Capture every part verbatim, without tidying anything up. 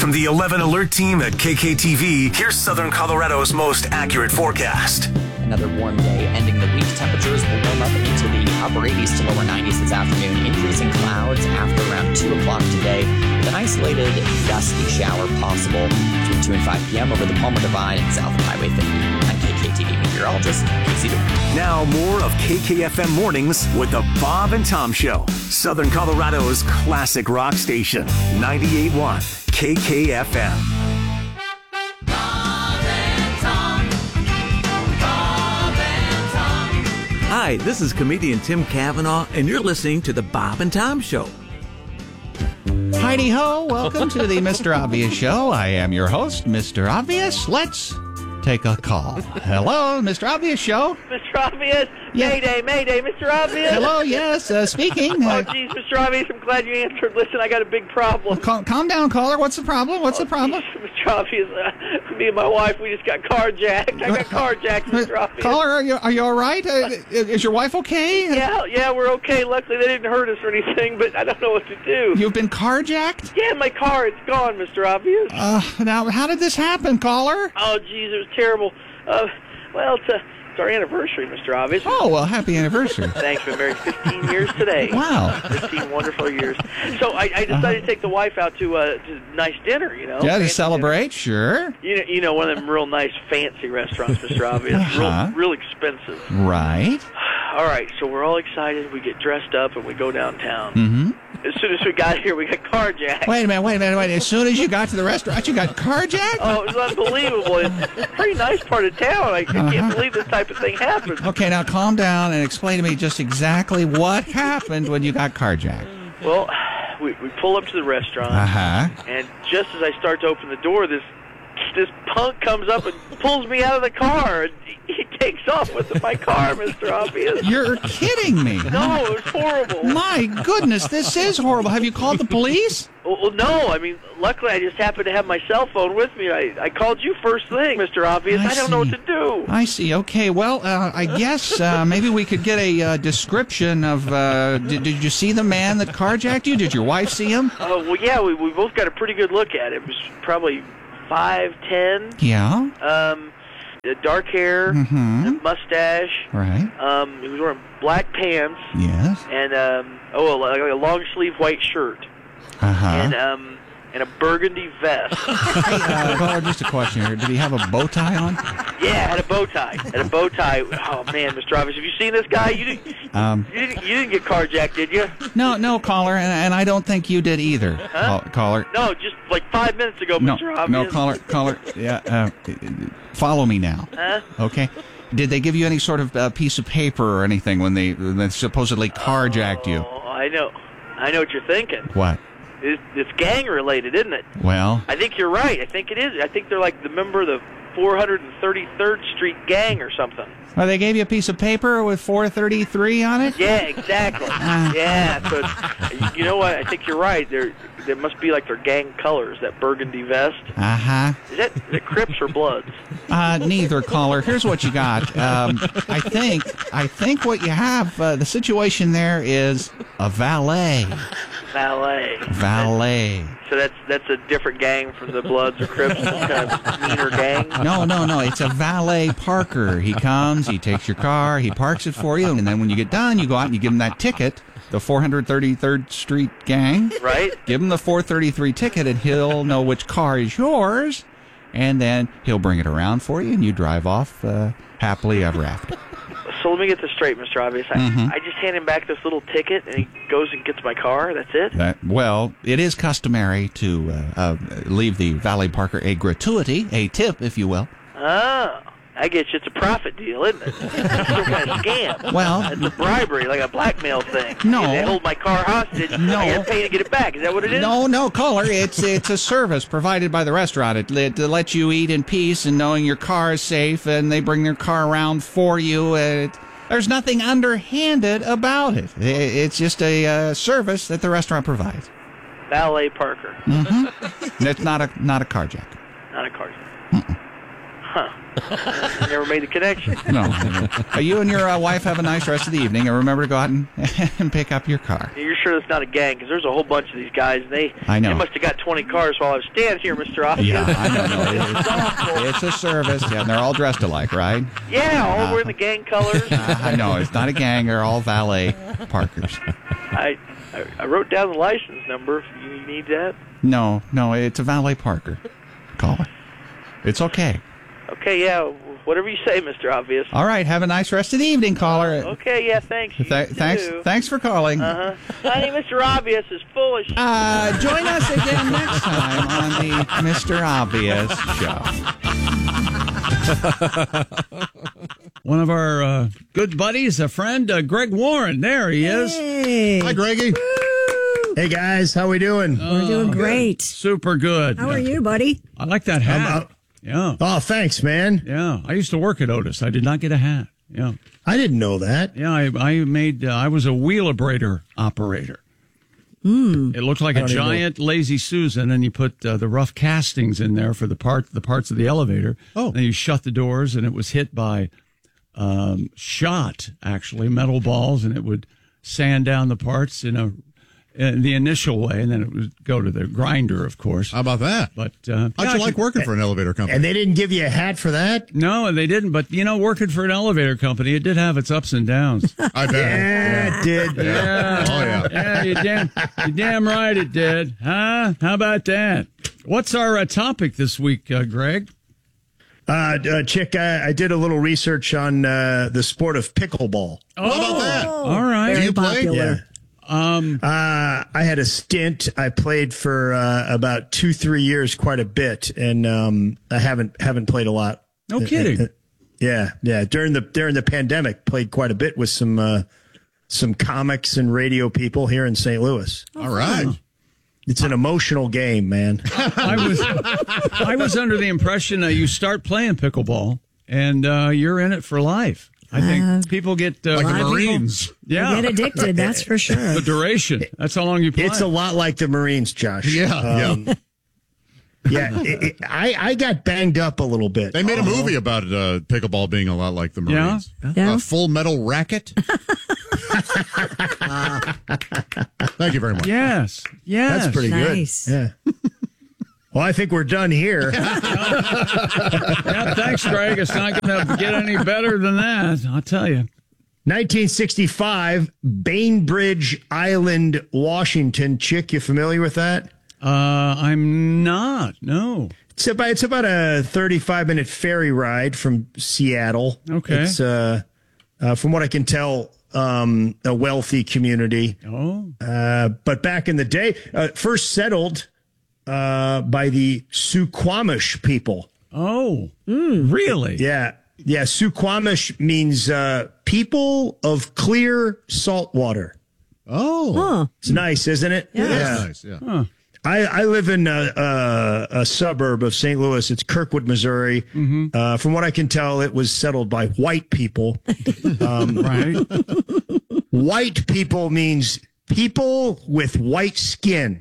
From the eleven Alert team at K K T V, here's Southern Colorado's most accurate forecast. Another warm day ending the week. Temperatures will warm up into the upper eighties to lower nineties this afternoon. Increasing clouds after around two o'clock today, with an isolated gusty shower possible between two and five p.m. over the Palmer Divide and south of Highway fifty. I'm K K T V meteorologist Casey Dewey. Now more of K K F M Mornings with the Bob and Tom Show. Southern Colorado's classic rock station, ninety-eight point one K K F M. Hi, this is comedian Tim Cavanaugh, and you're listening to the Bob and Tom Show. Heidi ho, welcome to the Mister Obvious Show. I am your host, Mister Obvious. Let's take a call. Hello, Mister Obvious Show. Mister Obvious? Yeah. Mayday, Mayday, Mister Obvious? Hello, yes, uh, speaking. Oh, Uh, geez, Mister Obvious, I'm glad you answered. Listen, I got a big problem. cal- calm down, caller. What's the problem? What's Oh, the problem? geez, Mister Obvious, uh, me and my wife, we just got carjacked. I got carjacked, Mister Obvious. Caller, are you are you all right? Uh, is your wife okay? Yeah, yeah, we're okay. Luckily, they didn't hurt us or anything, but I don't know what to do. You've been carjacked? Yeah, my car, it's gone, Mister Obvious. Uh, now, how did this happen, caller? Oh, geez, it was terrible. Uh, well, it's, uh, it's our anniversary, Mister Obvious. Oh, well, happy anniversary. Thanks, been married fifteen years today. Wow. fifteen wonderful years. So I, I decided Uh-huh. to take the wife out to, uh, to a nice dinner, you know. Yeah, to Fancy celebrate, sure. dinner. You know, you know, one of them real nice, fancy restaurants, Mister Obvious. Uh-huh. Real, real expensive. Right. All right, so we're all excited. We get dressed up and we go downtown. Mm-hmm. As soon as we got here, we got carjacked. Wait a minute, wait a minute, wait. As soon as you got to the restaurant, you got carjacked? Oh, it was unbelievable. It's a pretty nice part of town. I, I can't Uh-huh. believe this type of thing happens. Okay, now calm down and explain to me just exactly what happened when you got carjacked. Well, we, we pull up to the restaurant, Uh-huh. and just as I start to open the door, this this punk comes up and pulls me out of the car. And he takes off with my car, Mister Obvious. You're kidding me. No, it was horrible. My goodness, this is horrible. Have you called the police? Well, well, no, I mean, luckily I just happened to have my cell phone with me. I, I called you first thing, Mister Obvious. I I, don't know what see. to do. I see. Okay, well, uh, I guess uh, maybe we could get a uh, description of, uh, did, did you see the man that carjacked you? Did your wife see him? Oh, well, yeah, we, we both got a pretty good look at it. It was probably five ten, Yeah. um, uh, dark hair, Mhm. mustache. Right. Um, he was wearing black pants Yes. and, um, oh, like a long-sleeve white shirt. Uh-huh. and um and a burgundy vest. Hey, uh, caller, just a question here. Did he have a bow tie on? Yeah, had a bow tie. Had a bow tie. Oh man, Mister Obvious, have you seen this guy? You didn't. Um, You didn't, you didn't get carjacked, did you? no, no, caller, and, and I don't think you did either, Huh? call, caller. No, just like five minutes ago, No, Mister Obvious. no, caller, caller. Yeah, uh, follow me now. Huh? Okay. Did they give you any sort of uh, piece of paper or anything when they, when they supposedly carjacked you? Oh, I know. I know what you're thinking. What? It's, it's gang related, isn't it? Well, I think you're right. I think it is. I think they're like the member of the four hundred thirty-third Street gang or something. well, they gave you a piece of paper with four thirty-three on it? Yeah, exactly. Yeah. So it's, you know what? I think you're right. There, there must be like their gang colors. That burgundy vest. Uh-huh. Is that is it Crips or Bloods? Uh, neither, caller. Here's what you got. Um, I think, I think what you have, uh, the situation there is a valet. Valet. Valet. So that's that's a different gang from the Bloods or Crips. Some kind of meaner gang. No, no, no. It's a valet parker. He comes, he takes your car, he parks it for you, and then when you get done, you go out and you give him that ticket, the four hundred thirty-third Street gang. Right. Give him the four thirty-three ticket, and he'll know which car is yours, and then he'll bring it around for you, and you drive off uh, happily ever after. So let me get this straight, Mister Obvious. I, Mhm. I just hand him back this little ticket, and he goes and gets my car. That's it? That, well, it is customary to uh, uh, leave the valet parker a gratuity, a tip, if you will. Oh, I get you. It's a profit deal, isn't it? It's some kind of scam. Well, It's a bribery, like a blackmail thing. No. They hold my car hostage. No. I got to pay to get it back. Is that what it is? No, no, caller. It's it's a service provided by the restaurant. It, it to let you eat in peace and knowing your car is safe, and they bring their car around for you. And it, there's nothing underhanded about it. It- It's just a uh, service that the restaurant provides. Valet Parker, Mm-hmm. It's not a not a carjack. not a car. Huh. Never made the connection. No. Uh, you and your uh, wife have a nice rest of the evening, and remember to go out and, and pick up your car. You're sure it's not a gang? Because there's a whole bunch of these guys, and they, I know. they must have got twenty cars while I was standing here, Mister Oscar. Yeah, I know. No, it's, awful. It's a service. Yeah, and they're all dressed alike, right? Yeah, all Uh, wearing the gang colors. Uh, I know. It's not a gang. They're all valet parkers. I, I I wrote down the license number. If you need that. No, no, it's a valet parker. Call it. It's okay. Okay, yeah, whatever you say, Mister Obvious. All right, have a nice rest of the evening, caller. Okay, yeah, thanks. You Th- thanks, too. thanks for calling. Uh huh. Honey, Mister Obvious is full of. Sh- Uh, join us again next time on the Mister Obvious Show. One of our uh, good buddies, a friend, uh, Greg Warren. There he is. Hey. Hi, Greggy. Woo. Hey, guys. How we doing? We're doing great. Super good. How are you, buddy? I like that hat. I'm, uh, yeah. Oh, thanks, man. Yeah. I used to work at Otis. I did not get a hat. Yeah. I didn't know that. Yeah. I, I made, uh, I was a wheelabrator operator. Mm. It looked like I a don't even giant lazy Susan, and you put uh, the rough castings in there for the part, the parts of the elevator. Oh. Then you shut the doors, and it was hit by um, shot, actually, metal balls, and it would sand down the parts in a in the initial way, and then it would go to the grinder, of course. How about that? But uh, How'd yeah, you like working for an elevator company? And they didn't give you a hat for that? No, they didn't. But you know, working for an elevator company, it did have its ups and downs. I bet. Yeah, it did. Yeah. Oh, yeah. Yeah, you damn, you damn right it did. Huh? How about that? What's our uh, topic this week, uh, Greg? Uh, uh, Chick, I, I did a little research on uh, the sport of pickleball. Oh, How about that? all right. Very you play? popular. Yeah. Um, Uh, I had a stint. I played for uh, about two, three years, quite a bit, and um, I haven't haven't played a lot. no kidding. Yeah, yeah. During the during the pandemic, played quite a bit with some uh, some comics and radio people here in Saint Louis. All right. It's an emotional game, man. I was I was under the impression that you start playing pickleball and uh, you're in it for life. I think Uh, people get uh, Like lot the of people- Marines. yeah, You get addicted, that's for sure. the duration. That's how long you play. It's a lot like the Marines, Josh. Yeah, Um, yeah. It, it, I I got banged up a little bit. They made a movie about uh, pickleball being a lot like the Marines. Yeah. A Full Metal Racket. Thank you very much. Yes, yes. That's pretty Nice. good. Yeah. Well, I think we're done here. Yeah, thanks, Greg. It's not going to get any better than that. I'll tell you. nineteen sixty-five, Bainbridge Island, Washington. Chick, you familiar with that? Uh, I'm not. No. It's about it's about a thirty-five minute ferry ride from Seattle. Okay. It's uh, uh from what I can tell, um, a wealthy community. Oh. Uh, but back in the day, uh, first settled uh by the Suquamish people. Oh. Really? Yeah. Yeah, Suquamish means uh people of clear salt water. Oh. Huh. It's nice, isn't it? Yeah. That's nice. Yeah. Huh. I, I live in a, a, a suburb of Saint Louis. It's Kirkwood, Missouri. Mm-hmm. Uh, from what I can tell, it was settled by white people. Um, Right. white people means people with white skin.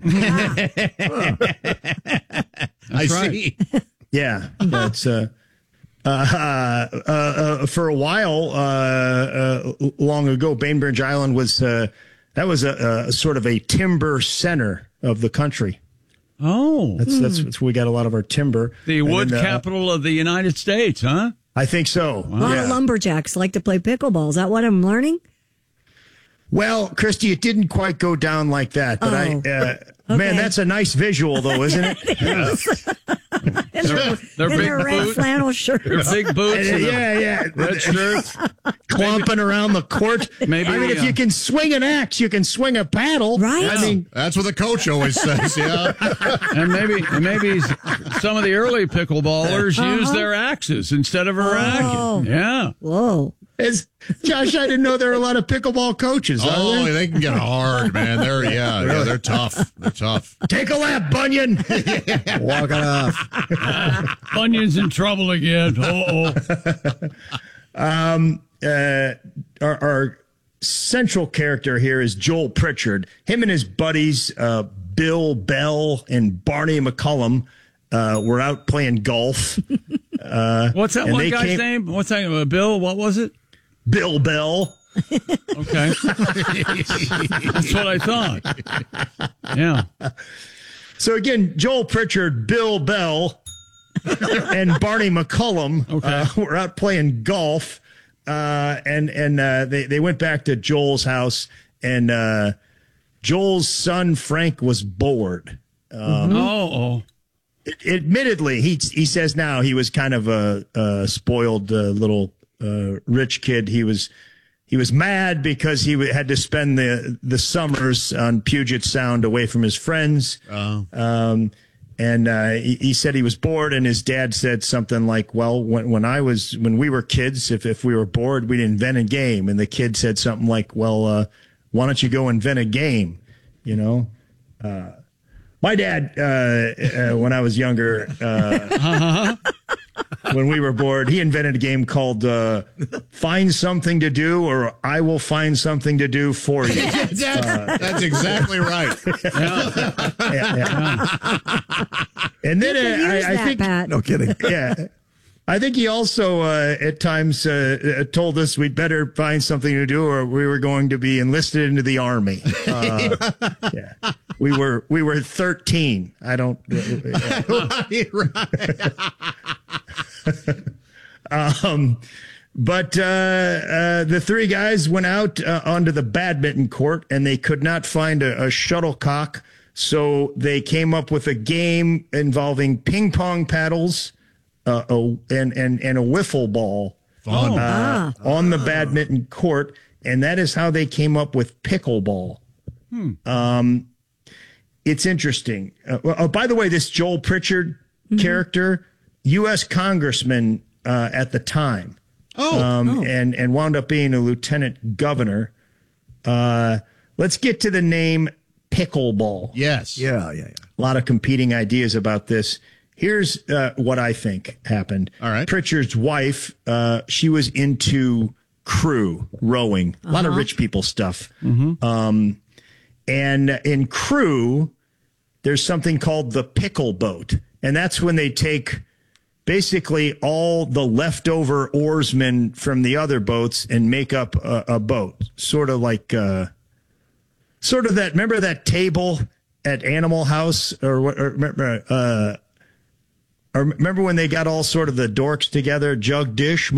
I right. see. Yeah, that's uh, uh, uh, uh, for a while uh, uh, long ago. Bainbridge Island was uh, that was a, a sort of a timber center of the country. Oh. That's that's, that's where we got a lot of our timber. The And wood then, uh, capital of the United States, huh? I think so. A lot Yeah. of lumberjacks like to play pickleball. Is that what I'm learning? Well, Christy, it didn't quite go down like that, but Oh. I, uh, Okay. man, that's a nice visual, though, isn't it? In their, They're in big their red boots. flannel shirts. Your big boots and the yeah, yeah. red shirts. Clomping around the court. Maybe, I mean, if uh, you can swing an axe, you can swing a paddle. Right. I mean, That's what the coach always says. Yeah. And maybe maybe some of the early pickleballers used their axes instead of a Oh. racket. Yeah. Whoa. it's, Josh, I didn't know there were a lot of pickleball coaches. Are Oh, there? they can get hard, man. They're yeah, yeah, they're tough. They're tough. Take a lap, Bunyan. Walk it off. Bunyan's in trouble again. Uh-oh. uh, our, our central character here is Joel Pritchard. Him and his buddies, uh, Bill Bell and Barney McCullum, uh, were out playing golf. Uh, What's that and one they guy's came- name? What's that? Uh, Bill? What was it? Bill Bell. Okay. That's what I thought. Yeah. So again, Joel Pritchard, Bill Bell, and Barney McCullum Okay. uh, were out playing golf, uh, and and uh, they they went back to Joel's house, and uh, Joel's son Frank was bored. Um, Oh, oh. Admittedly, he he says now he was kind of a, a spoiled uh, little uh, rich kid. He was. He was mad because he w- had to spend the the summers on Puget Sound away from his friends. Oh. Um, and uh, he, he said he was bored, and his dad said something like, "Well, when when I was when we were kids, if if we were bored, we'd invent a game." And the kid said something like, "Well, uh, why don't you go invent a game?" You know. Uh, my dad, uh, uh, when I was younger, uh, when we were bored, he invented a game called uh, Find Something to Do, or I Will Find Something to Do for You. That's, that's exactly right. Yeah, yeah. And then You can uh, use I, I that, think, Pat. No kidding. yeah, I think he also uh, at times uh, told us we'd better find something to do, or we were going to be enlisted into the army. Uh, yeah, we were we were thirteen. I don't. right, right. Um, but uh, uh, the three guys went out uh, onto the badminton court, and they could not find a, a shuttlecock. So they came up with a game involving ping pong paddles uh, a, and, and, and a wiffle ball Fun. uh, on the badminton court. And that is how they came up with pickleball. Hmm. Um, it's interesting. Uh, oh, by the way, this Joel Pritchard character, U S congressman uh, at the time. Oh, um, oh. and and wound up being a lieutenant governor. Uh, let's get to the name pickleball. Yes. Yeah, yeah, yeah. A lot of competing ideas about this. Here's uh, what I think happened. All right. Pritchard's wife, uh, she was into crew rowing, a lot of rich people stuff. Um, and in crew, there's something called the pickle boat, and that's when they take basically all the leftover oarsmen from the other boats and make up a, a boat, sort of like, uh, sort of that. Remember that table at Animal House, or what? Or remember, uh, or remember when they got all sort of the dorks together, Jug Dish.